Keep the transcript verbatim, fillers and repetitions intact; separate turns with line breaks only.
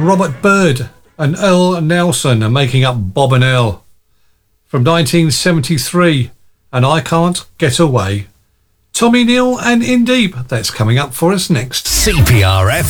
Robert Byrd and Earl Nelson are making up Bob and Earl from nineteen seventy-three, and I Can't Get Away. Tommy Neal and In Deep, that's coming up for us next.
C P R F